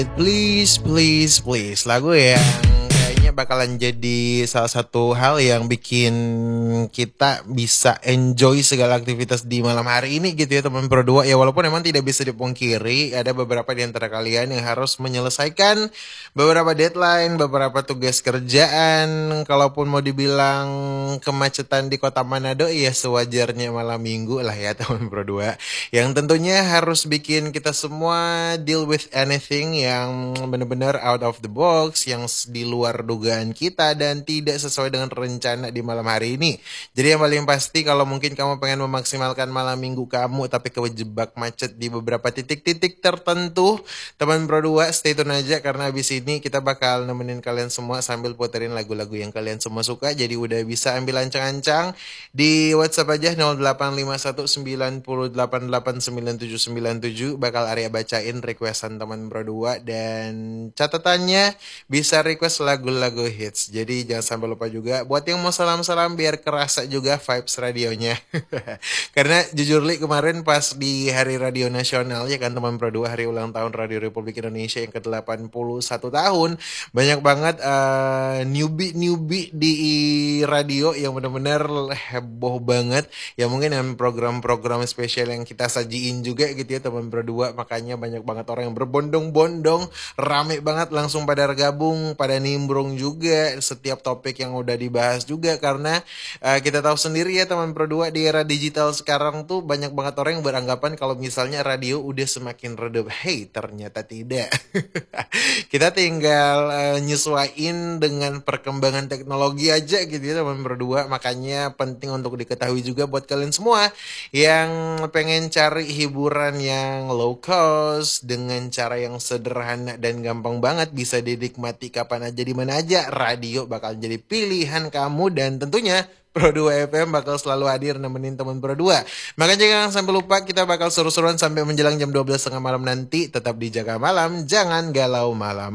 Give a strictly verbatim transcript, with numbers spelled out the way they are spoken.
Please, please, please. Lagu yang kayaknya bakalan jadi salah satu hal yang bikin kita bisa enjoy segala aktivitas di malam hari ini gitu ya teman berdua. Ya walaupun emang tidak bisa dipungkiri ada beberapa di antara kalian yang harus menyelesaikan beberapa deadline, beberapa tugas kerjaan. Kalaupun mau dibilang kemacetan di kota Manado ya sewajarnya malam minggu lah ya teman berdua. Yang tentunya harus bikin kita semua deal with anything yang benar-benar out of the box, yang di luar dugaan kita dan tidak sesuai dengan rencana di malam hari ini. Jadi yang paling pasti kalau mungkin kamu pengen memaksimalkan malam minggu kamu tapi kejebak macet di beberapa titik-titik tertentu, teman berdua stay tune aja karena abis ini kita bakal nemenin kalian semua sambil puterin lagu-lagu yang kalian semua suka. Jadi udah bisa ambil ancang-ancang di WhatsApp aja nol delapan lima satu sembilan delapan delapan sembilan tujuh sembilan tujuh, bakal Arya bacain requestan teman berdua dan catatannya bisa request lagu-lagu hits. Jadi jangan sampai lupa juga buat yang mau salam-salam biar kerasa juga vibes radionya. Karena jujur li kemarin pas di Hari Radio Nasional ya kan teman berdua, hari ulang tahun Radio Republik Indonesia yang ke delapan puluh satu tahun, banyak banget uh, newbie-newbie di radio yang benar-benar heboh banget. Ya mungkin dengan program-program spesial yang kita sajiin juga gitu ya teman berdua. Makanya banyak banget orang yang berbondong-bondong, rame banget langsung pada gabung, pada nimbrung juga setiap topik yang udah dibahas juga. Karena uh, kita tahu sendiri ya teman berdua, di era digital sekarang tuh banyak banget orang yang beranggapan kalau misalnya radio udah semakin redup. Hey, ternyata tidak. Kita tinggal uh, nyesuaiin dengan perkembangan teknologi aja gitu ya teman berdua. Makanya penting untuk diketahui juga buat kalian semua yang pengen cari hiburan yang low cost dengan cara yang sederhana dan gampang banget, bisa dinikmati kapan aja di mana aja. Radio bakal jadi pilihan kamu dan tentunya Pro dua F M bakal selalu hadir nemenin teman Pro dua. Makanya jangan sampai lupa kita bakal seru-seruan sampai menjelang jam dua belas tengah malam nanti. Tetap dijaga malam, jangan galau malam.